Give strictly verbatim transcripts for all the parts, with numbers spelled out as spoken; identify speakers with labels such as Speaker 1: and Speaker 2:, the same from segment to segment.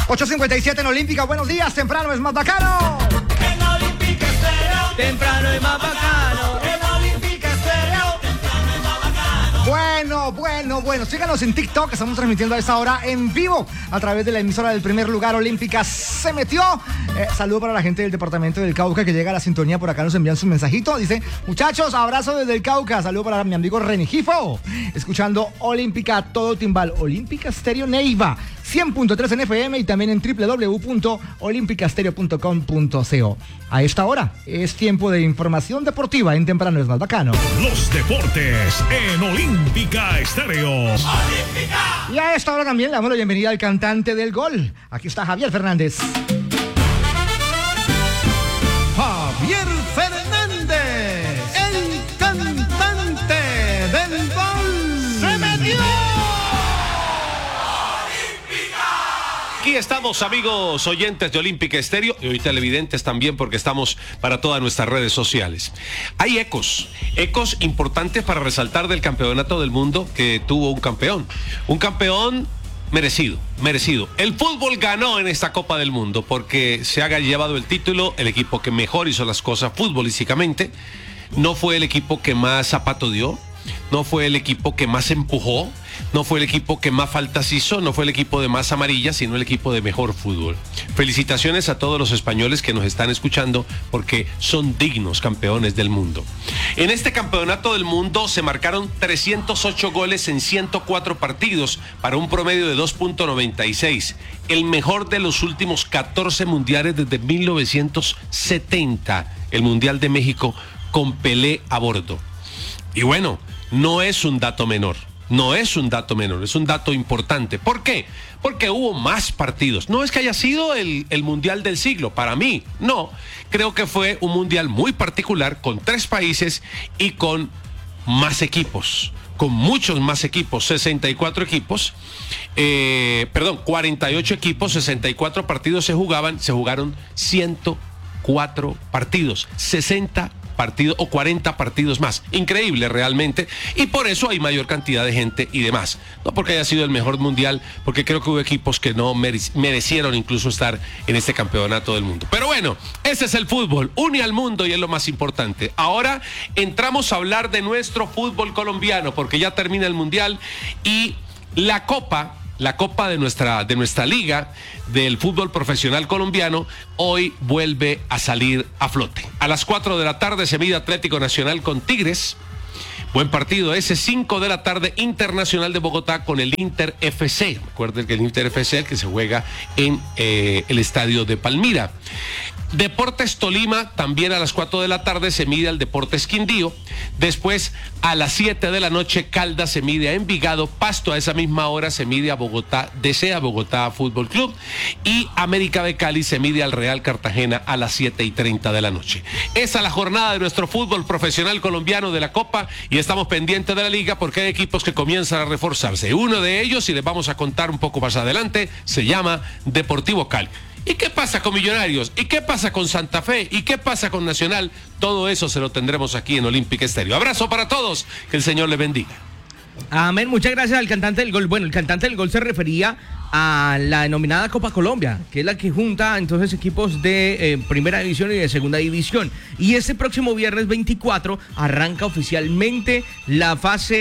Speaker 1: ocho cincuenta y siete en Olímpica. Buenos días, temprano es más bacano.
Speaker 2: En Olímpica Estéreo,
Speaker 3: Temprano es más bacano.
Speaker 2: en Olímpica Estéreo, temprano es más bacano.
Speaker 1: Bueno, bueno, bueno. Síganos en TikTok. Estamos transmitiendo a esta hora en vivo a través de la emisora del primer lugar. Olímpica se metió. Eh, saludo para la gente del departamento del Cauca que llega a la sintonía. Por acá nos envían su mensajito. Dice, muchachos, abrazo desde el Cauca. Saludo para mi amigo René Gifo. Escuchando Olímpica todo timbal. Olímpica Estéreo Neiva. cien punto tres en F M y también en doble u doble u doble u punto olímpica estéreo punto com punto co. A esta hora es tiempo de información deportiva en Temprano es más bacano.
Speaker 4: Los deportes en Olímpica Estéreo.
Speaker 2: Olímpica.
Speaker 1: Y a esta hora también le damos la bienvenida al cantante del gol. Aquí está Javier Fernández.
Speaker 5: Javier Fernández, el cantante del gol. ¡Se metió!
Speaker 6: Aquí estamos, amigos oyentes de Olímpica Estéreo y hoy televidentes también, porque estamos para todas nuestras redes sociales. Hay ecos, ecos importantes para resaltar del campeonato del mundo que tuvo un campeón. Un campeón merecido, merecido. El fútbol ganó en esta Copa del Mundo porque se ha llevado el título el equipo que mejor hizo las cosas futbolísticamente. No fue el equipo que más zapato dio, no fue el equipo que más empujó, no fue el equipo que más faltas hizo, no fue el equipo de más amarillas, sino el equipo de mejor fútbol. Felicitaciones a todos los españoles que nos están escuchando porque son dignos campeones del mundo. En este campeonato del mundo se marcaron trescientos ocho goles en ciento cuatro partidos para un promedio de dos punto noventa y seis. El mejor de los últimos catorce mundiales desde mil novecientos setenta, el Mundial de México con Pelé a bordo. Y bueno, no es un dato menor. No es un dato menor, es un dato importante. ¿Por qué? Porque hubo más partidos. No es que haya sido el, el mundial del siglo, para mí, no. Creo que fue un mundial muy particular, con tres países y con más equipos, con muchos más equipos, sesenta y cuatro equipos, eh, perdón, cuarenta y ocho equipos, sesenta y cuatro partidos se jugaban, se jugaron ciento cuatro partidos, sesenta partidos o cuarenta partidos más. Increíble realmente, y por eso hay mayor cantidad de gente y demás. No porque haya sido el mejor mundial, porque creo que hubo equipos que no merecieron incluso estar en este campeonato del mundo. Pero bueno, ese es el fútbol, une al mundo y es lo más importante. Ahora entramos a hablar de nuestro fútbol colombiano, porque ya termina el mundial y la Copa La Copa de nuestra, de nuestra liga del fútbol profesional colombiano hoy vuelve a salir a flote. A las cuatro de la tarde se mide Atlético Nacional con Tigres. Buen partido ese. Cinco de la tarde Internacional de Bogotá con el Inter F C. Recuerden que el Inter F C es el que se juega en eh, el estadio de Palmira. Deportes Tolima, también a las cuatro de la tarde se mide al Deportes Quindío. Después a las siete de la noche Caldas se mide a Envigado. Pasto a esa misma hora se mide a Bogotá D C, a Bogotá Fútbol Club. Y América de Cali se mide al Real Cartagena a las siete y treinta de la noche. Esa es la jornada de nuestro fútbol profesional colombiano de la Copa y estamos pendientes de la liga porque hay equipos que comienzan a reforzarse. Uno de ellos, y les vamos a contar un poco más adelante, se llama Deportivo Cali. ¿Y qué pasa con Millonarios? ¿Y qué pasa con Santa Fe? ¿Y qué pasa con Nacional? Todo eso se lo tendremos aquí en Olímpica Estéreo. Abrazo para todos, que el Señor les bendiga.
Speaker 3: Amén, muchas gracias al cantante del gol. Bueno, el cantante del gol se refería a la denominada Copa Colombia, que es la que junta entonces equipos de eh, primera división y de segunda división. Y este próximo viernes veinticuatro arranca oficialmente la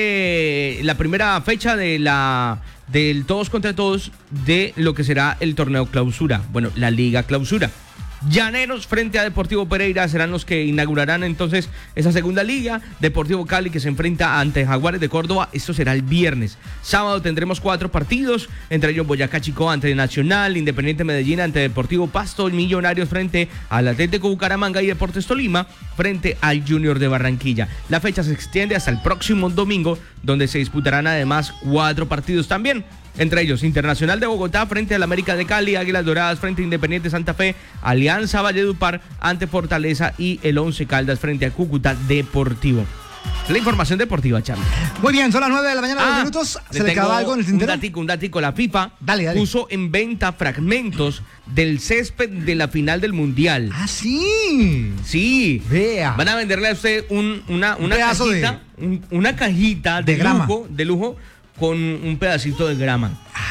Speaker 3: fase, la primera fecha de la del todos contra todos de lo que será el torneo clausura, bueno, la Liga Clausura. Llaneros frente a Deportivo Pereira serán los que inaugurarán entonces esa segunda liga. Deportivo Cali que se enfrenta ante Jaguares de Córdoba, esto será el viernes. Sábado tendremos cuatro partidos, entre ellos Boyacá Chico ante Nacional, Independiente Medellín ante Deportivo Pasto, Millonarios frente al Atlético Bucaramanga y Deportes Tolima frente al Junior de Barranquilla. La fecha se extiende hasta el próximo domingo, donde se disputarán además cuatro partidos también. Entre ellos, Internacional de Bogotá frente al América de Cali, Águilas Doradas frente a Independiente Santa Fe, Alianza Valledupar ante Fortaleza y el Once Caldas frente a Cúcuta Deportivo. La información deportiva, Charlie.
Speaker 1: Muy bien, son las nueve de la mañana,
Speaker 3: Ah,
Speaker 1: dos minutos. ¿Se
Speaker 3: le
Speaker 1: le quedaba algo en el
Speaker 3: un
Speaker 1: tintero?
Speaker 3: datico, un datico. La FIFA
Speaker 1: Dale, dale.
Speaker 3: puso en venta fragmentos del césped de la final del Mundial.
Speaker 1: ¡Ah, sí!
Speaker 3: Sí.
Speaker 1: Vea.
Speaker 3: Van a venderle a usted un, una, una
Speaker 1: pedazo
Speaker 3: cajita,
Speaker 1: de-
Speaker 3: un- una cajita de,
Speaker 1: de grama.
Speaker 3: lujo, de lujo con un pedacito de grama.
Speaker 1: Ah,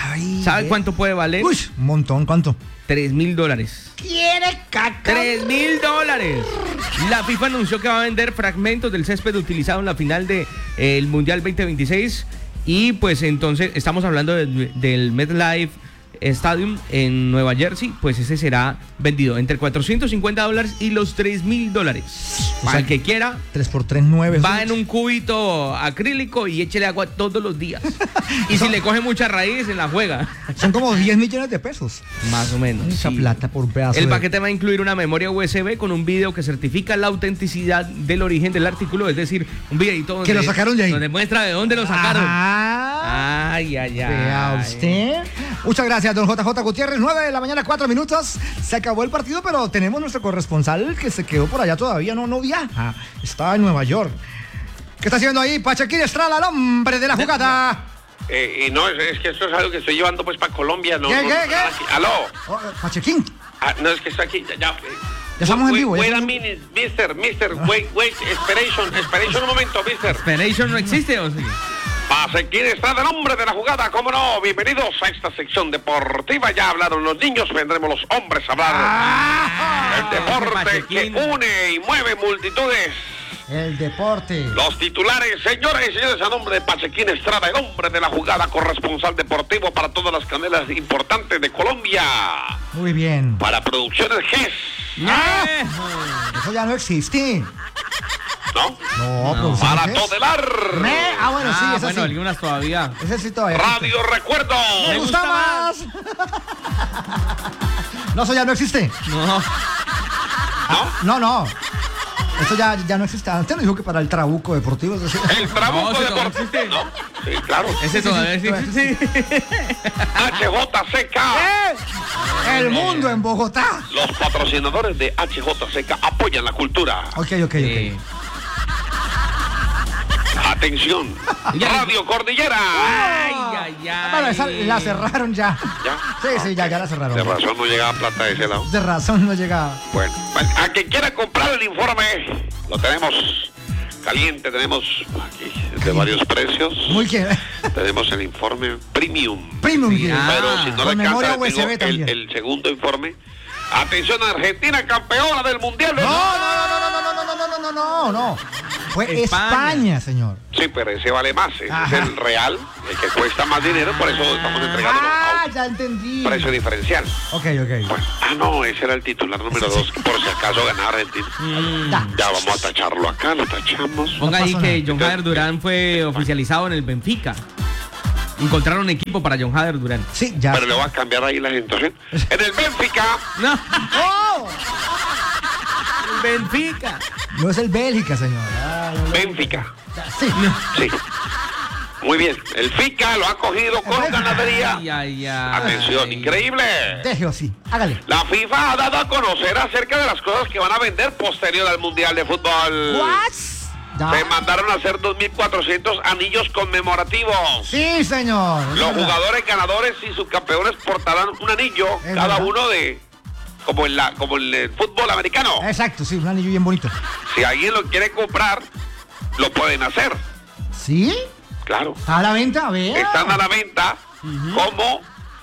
Speaker 1: Ay,
Speaker 3: ¿Sabe
Speaker 1: ve.
Speaker 3: cuánto puede valer?
Speaker 1: Uy, un montón, ¿cuánto?
Speaker 3: Tres mil dólares.
Speaker 1: ¿Quiere caca?
Speaker 3: ¡Tres mil dólares! La FIFA anunció que va a vender fragmentos del césped utilizado en la final del de, eh, Mundial veinte veintiséis. Y pues entonces estamos hablando de, del MetLife Stadium en Nueva Jersey. Pues ese será vendido entre cuatrocientos cincuenta dólares y los tres mil dólares.
Speaker 1: O
Speaker 3: Para
Speaker 1: sea,
Speaker 3: el que quiera,
Speaker 1: tres por tres, nueve.
Speaker 3: va en un cubito acrílico y échele agua todos los días. Y si le coge mucha raíz, se la juega.
Speaker 1: Son como diez millones de pesos.
Speaker 3: Más o menos.
Speaker 1: Mucha
Speaker 3: sí.
Speaker 1: plata por un pedazo
Speaker 3: El
Speaker 1: de-
Speaker 3: paquete va a incluir una memoria U S B con un video que certifica la autenticidad del origen del artículo, es decir, un videito donde,
Speaker 1: Que lo sacaron de ahí.
Speaker 3: donde muestra de dónde lo sacaron.
Speaker 1: Ah,
Speaker 3: Ay, ay, ay.
Speaker 1: vea usted. Muchas gracias, don J J Gutiérrez. nueve de la mañana, cuatro minutos. Se acabó el partido, pero tenemos nuestro corresponsal que se quedó por allá todavía. No, no viaja. Está en Nueva York. ¿Qué está haciendo ahí? Pachequín Estrada, el hombre de la jugada.
Speaker 7: Eh, y no, es, es que esto es algo que estoy llevando pues para Colombia. No,
Speaker 1: ¿Qué,
Speaker 7: no,
Speaker 1: qué,
Speaker 7: no,
Speaker 1: qué?
Speaker 7: aquí. ¿Aló?
Speaker 1: Oh, Pachequín.
Speaker 7: Ah, no, es que está aquí. Ya, ya,
Speaker 1: Ya estamos en
Speaker 7: wait,
Speaker 1: vivo, ya
Speaker 7: Wait a
Speaker 1: estamos-
Speaker 7: minute, mister, mister, wait, wait, esperation, esperation un momento, mister.
Speaker 3: Esperation no existe, o sí.
Speaker 7: Pachequín está del hombre de la jugada, ¿cómo no? Bienvenidos a esta sección deportiva. Ya hablaron los niños, vendremos los hombres a hablar.
Speaker 1: Ah,
Speaker 7: El deporte que
Speaker 3: Pachequín.
Speaker 7: une y mueve multitudes.
Speaker 1: El deporte.
Speaker 7: Los titulares, señores y señores, a nombre de Pachequín Estrada, el hombre de la jugada, corresponsal deportivo para todas las canelas importantes de Colombia.
Speaker 1: Muy bien.
Speaker 7: Para Producciones G E S,
Speaker 3: Eh,
Speaker 1: Eso ya no existe.
Speaker 7: ¿no?
Speaker 1: No,
Speaker 3: No.
Speaker 1: pues,
Speaker 7: Para
Speaker 1: ¿qué es?
Speaker 7: Todelar,
Speaker 1: Me- Ah, bueno, sí,
Speaker 3: ah,
Speaker 1: esa
Speaker 3: bueno,
Speaker 1: sí.
Speaker 3: algunas todavía.
Speaker 1: Ese sí todavía existe.
Speaker 7: Radio Recuerdo.
Speaker 1: Me
Speaker 3: Me
Speaker 1: gusta
Speaker 3: gusta
Speaker 1: más. No, eso ya no existe.
Speaker 3: No.
Speaker 7: ¿No?
Speaker 1: No, no. Eso ya, ya no existe. Antes nos dijo que para el trabuco deportivo. Eso sí.
Speaker 7: El Trabuco
Speaker 3: No, ese
Speaker 7: Deportivo.
Speaker 3: todavía existe.
Speaker 7: ¿No? Sí, claro.
Speaker 3: Ese todavía
Speaker 1: sí,
Speaker 3: existe. Sí.
Speaker 7: H J C K.
Speaker 1: ¡Eh! El mundo en Bogotá.
Speaker 7: Los patrocinadores de H J C K apoyan la cultura.
Speaker 1: Ok, ok,
Speaker 3: Sí.
Speaker 1: ok.
Speaker 7: Atención. Radio Cordillera.
Speaker 3: Ay, ay, ay.
Speaker 1: Bueno, esa la cerraron ya.
Speaker 7: ¿Ya?
Speaker 1: Sí, sí, ya, ya la cerraron.
Speaker 7: De razón no llegaba plata de ese lado.
Speaker 1: De razón no llega.
Speaker 7: Bueno, a quien quiera comprar el informe, lo tenemos caliente, tenemos aquí de varios precios.
Speaker 1: Muy bien.
Speaker 7: Tenemos el informe premium.
Speaker 1: Premium.
Speaker 3: Sí,
Speaker 1: que-
Speaker 3: ah.
Speaker 7: Pero si no
Speaker 1: con
Speaker 7: le
Speaker 1: memoria
Speaker 7: alcanza,
Speaker 1: U S B
Speaker 7: digo,
Speaker 1: también.
Speaker 7: el, el segundo informe. Atención, Argentina, campeona del Mundial.
Speaker 1: No, no, no, no, no, no, no, no, no, no, no, no. Fue
Speaker 3: España.
Speaker 1: España, señor.
Speaker 7: Sí, pero ese vale más. Ese
Speaker 1: Ajá.
Speaker 7: es el real, el que cuesta más dinero, por eso estamos entregando
Speaker 1: Ah,
Speaker 7: a
Speaker 1: ya entendí.
Speaker 7: un precio diferencial.
Speaker 1: Ok, ok.
Speaker 7: Bueno, ah, no, ese era el titular número dos, por si acaso ganaba Argentina.
Speaker 1: Ya.
Speaker 7: Ya vamos a tacharlo acá, lo tachamos.
Speaker 3: Ponga ahí
Speaker 1: pasó
Speaker 3: que
Speaker 1: nada.
Speaker 3: John Jader Durán fue oficializado en el Benfica. Encontraron equipo para John Jader Durán.
Speaker 1: Sí, ya.
Speaker 7: Pero le voy a cambiar ahí la situación. En el Benfica,
Speaker 3: No,
Speaker 1: ¡Oh!
Speaker 3: el Benfica.
Speaker 1: No es el Bélgica, señor. Ah, no, no.
Speaker 7: Benfica,
Speaker 1: Sí.
Speaker 7: sí. Muy bien, el FICA lo ha cogido con ganadería.
Speaker 3: Ay, ay, ay.
Speaker 7: Atención, increíble.
Speaker 1: Deje así. Hágale.
Speaker 7: La FIFA ha dado a conocer acerca de las cosas que van a vender posterior al Mundial de Fútbol.
Speaker 1: ¿What? Ya.
Speaker 7: Se mandaron a hacer dos mil cuatrocientos anillos conmemorativos.
Speaker 1: Sí, señor. Es
Speaker 7: Los
Speaker 1: verdad.
Speaker 7: jugadores ganadores y subcampeones portarán un anillo,
Speaker 1: Es
Speaker 7: cada
Speaker 1: verdad.
Speaker 7: uno de... Como en, la, como en el fútbol americano.
Speaker 1: Exacto, sí, un anillo bien bonito.
Speaker 7: Si alguien lo quiere comprar, lo pueden hacer.
Speaker 1: ¿Sí?
Speaker 7: Claro.
Speaker 1: ¿Está a la venta? A ver.
Speaker 7: Están a la venta como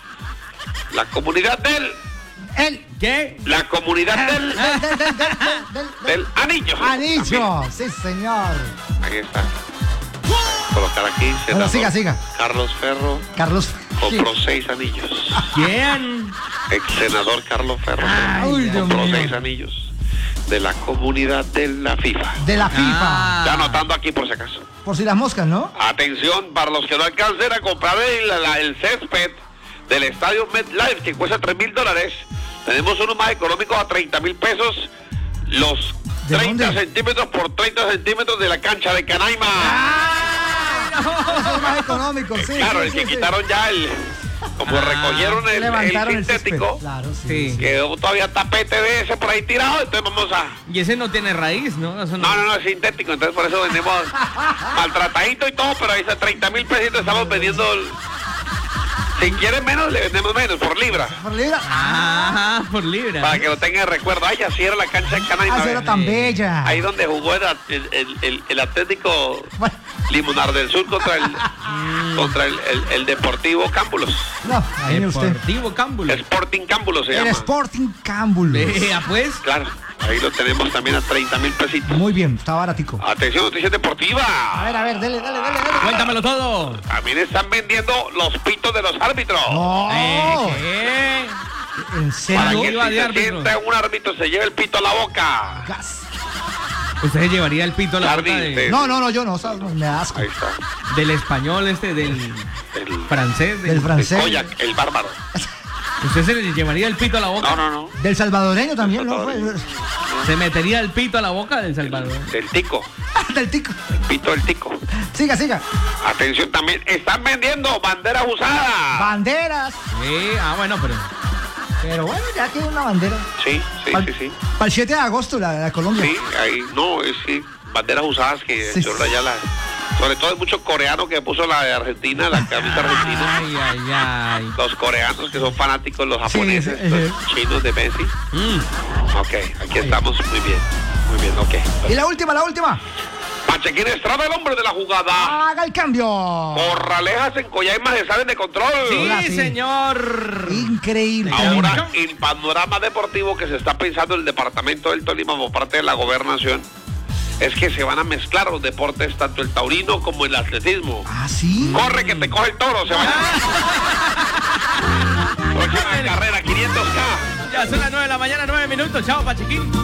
Speaker 7: la comunidad del...
Speaker 1: El.
Speaker 3: ¿Qué?
Speaker 7: La comunidad del...
Speaker 1: Del, del, del, del, del, del-
Speaker 7: del anillo.
Speaker 1: Anillo. Sí, señor.
Speaker 7: Aquí está. Colocar aquí.
Speaker 1: Bueno,
Speaker 7: senador
Speaker 1: siga, siga.
Speaker 7: Carlos Ferro
Speaker 1: Carlos.
Speaker 7: compró seis anillos.
Speaker 3: ¿Quién?
Speaker 7: Ex senador Carlos Ferro
Speaker 1: Ay, Dios
Speaker 7: compró
Speaker 1: mío.
Speaker 7: seis anillos de la comunidad de la FIFA.
Speaker 1: De la FIFA.
Speaker 3: Ah.
Speaker 7: Está anotando aquí por si acaso.
Speaker 1: Por si las moscas, ¿no?
Speaker 7: Atención para los que no alcancen a comprar el, la- el césped del estadio MetLife, que cuesta tres mil dólares. Tenemos uno más económico a treinta mil pesos. Los
Speaker 1: ¿De
Speaker 7: treinta
Speaker 1: dónde?
Speaker 7: centímetros por treinta centímetros de la cancha de Canaima.
Speaker 1: Eso es más económico, sí.
Speaker 7: Claro,
Speaker 1: sí,
Speaker 7: el
Speaker 1: sí,
Speaker 7: que
Speaker 1: sí.
Speaker 7: quitaron ya el... Como
Speaker 3: Ah,
Speaker 7: recogieron el,
Speaker 1: Levantaron
Speaker 7: el
Speaker 1: el
Speaker 7: sintético,
Speaker 1: césped. Claro, sí.
Speaker 3: Sí.
Speaker 1: sí.
Speaker 7: quedó todavía tapete de ese por ahí tirado, entonces vamos a...
Speaker 3: Y ese no tiene raíz, ¿no? Eso
Speaker 7: No, no, no, es sintético, entonces por eso vendemos maltratadito y todo, pero ahí está treinta mil pesitos, estamos vendiendo... el- Si quieren menos, le vendemos menos, por libra.
Speaker 1: Por libra.
Speaker 3: Ah, por libra.
Speaker 7: Para que lo tengan de recuerdo. Ay, así era la cancha de Canaima.
Speaker 1: Ah, sí, era tan bella.
Speaker 7: Ahí donde jugó el, el, el, el Atlético
Speaker 1: Bueno,
Speaker 7: Limonar del Sur contra el contra el, el, el Deportivo Cámbulos.
Speaker 1: No, ahí viene usted.
Speaker 3: Deportivo Cámbulo.
Speaker 7: Sporting Cámbulos se
Speaker 1: El
Speaker 7: llama.
Speaker 1: Sporting Cámbulos.
Speaker 3: Vea pues.
Speaker 7: Claro, ahí lo tenemos también a treinta mil pesitos.
Speaker 1: Muy bien, está baratico.
Speaker 7: Atención, noticia deportiva.
Speaker 1: A ver, a ver, dele, dale, dale, dale.
Speaker 3: Cuéntamelo todo.
Speaker 7: También están vendiendo los pitos de los árbitros.
Speaker 1: No.
Speaker 3: Eh, ¿qué?
Speaker 1: ¿En
Speaker 7: Para
Speaker 1: serio?
Speaker 7: que
Speaker 3: iba
Speaker 7: si
Speaker 3: de
Speaker 7: se
Speaker 3: árbitro.
Speaker 7: sienta un árbitro se lleve el pito a la boca.
Speaker 1: Gas.
Speaker 3: Usted se llevaría el pito a la boca
Speaker 7: Jardín,
Speaker 3: de-
Speaker 7: sí.
Speaker 1: No, no, no, yo no, ¿sabes? Me da asco.
Speaker 7: Ahí está.
Speaker 3: del español este, del
Speaker 7: El,
Speaker 3: francés.
Speaker 1: Del
Speaker 7: el
Speaker 1: francés.
Speaker 7: Koyak, el bárbaro.
Speaker 3: ¿Usted se le llevaría el pito a la boca?
Speaker 7: No, no, no.
Speaker 1: Del salvadoreño también, ¿no?
Speaker 3: ¿Se metería el pito a la boca del Salvador?
Speaker 7: Del tico.
Speaker 1: Del tico.
Speaker 7: El pito del tico.
Speaker 1: Siga, siga.
Speaker 7: Atención, también están vendiendo banderas usadas.
Speaker 1: Banderas.
Speaker 3: Sí, ah, bueno, pero...
Speaker 1: Pero bueno, ya tiene una bandera.
Speaker 7: Sí, sí,
Speaker 1: Pal-
Speaker 7: sí, sí.
Speaker 1: Para el siete de agosto, la de Colombia.
Speaker 7: Sí, ahí, no, es sí, banderas usadas que
Speaker 1: Sí,
Speaker 7: yo
Speaker 1: sí.
Speaker 7: ya la... Sobre todo hay muchos coreanos que puso la de Argentina, la camisa argentina.
Speaker 3: Ay, ay, ay.
Speaker 7: Los coreanos que son fanáticos, los
Speaker 1: Sí,
Speaker 7: japoneses,
Speaker 1: sí, sí.
Speaker 7: los chinos de Messi.
Speaker 3: Mm.
Speaker 7: Ok, aquí estamos, muy bien. Muy bien, ok.
Speaker 1: Y la última, la última.
Speaker 7: Pachequín Estrada, el hombre de la jugada.
Speaker 1: Haga el cambio.
Speaker 7: Corralejas en Coyhaimas se salen de control.
Speaker 3: Sí,
Speaker 1: Hola, sí.
Speaker 3: señor.
Speaker 1: Increíble.
Speaker 7: Ahora, el panorama deportivo que se está pensando en el departamento del Tolima por parte de la gobernación es que se van a mezclar los deportes, tanto el taurino como el atletismo.
Speaker 1: Ah, sí.
Speaker 7: Corre que te coge el toro, se va. Próxima carrera, quinientos K.
Speaker 3: Ya son las nueve de la mañana, nueve minutos. Chao, Pachequín.